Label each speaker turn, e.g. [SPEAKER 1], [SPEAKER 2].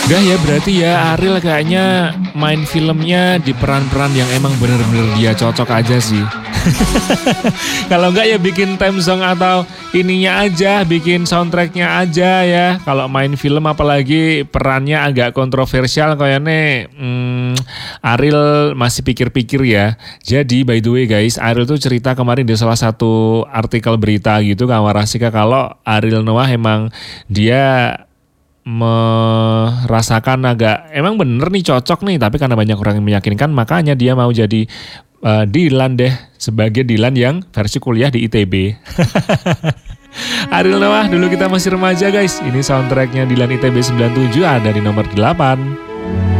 [SPEAKER 1] Udah ya berarti ya Ariel kayaknya main filmnya di peran-peran yang emang bener-bener dia cocok aja sih. Kalau enggak ya bikin theme song atau ininya aja, bikin soundtracknya aja ya. Kalau main film apalagi perannya agak kontroversial kayaknya Ariel masih pikir-pikir ya. Jadi by the way guys, Ariel tuh cerita kemarin di salah satu artikel berita gitu Kak Warasika kalau Ariel Noah emang dia merasakan agak emang bener nih cocok nih tapi karena banyak orang yang meyakinkan makanya dia mau jadi Dilan deh sebagai Dilan yang versi kuliah di ITB. Ariel Noah dulu kita masih remaja guys. Ini soundtracknya Dilan ITB 97 ada di nomor 8.